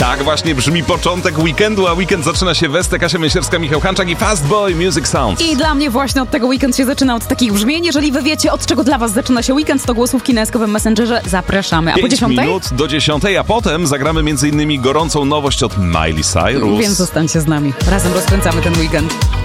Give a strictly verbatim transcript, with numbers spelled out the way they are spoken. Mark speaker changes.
Speaker 1: Tak właśnie brzmi początek weekendu, a weekend zaczyna się Westek, Kasia Myślerska, Michał Hanczak i Fast Boy Music Sounds.
Speaker 2: I dla mnie właśnie od tego weekend się zaczyna, od takich brzmień. Jeżeli wy wiecie, od czego dla was zaczyna się weekend, to głosówki na eskowym Messengerze zapraszamy. A po
Speaker 1: Pięć
Speaker 2: dziesiątej?
Speaker 1: minut do dziesiątej, a potem zagramy między innymi gorącą nowość od Miley Cyrus.
Speaker 2: Więc zostańcie z nami. Razem rozkręcamy ten weekend.